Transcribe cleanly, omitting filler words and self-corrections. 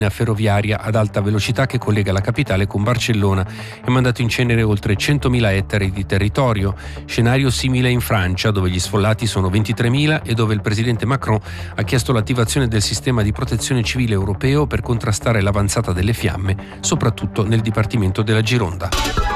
ferroviaria ad alta velocità che collega la capitale con Barcellona e mandato in cenere oltre 100.000 ettari di territorio. Scenario simile in Francia, dove gli sfollati sono 23.000 e dove il presidente Macron ha chiesto l'attivazione del sistema di protezione civile europeo per contrastare l'avanzata delle fiamme, soprattutto nel dipartimento della Gironda.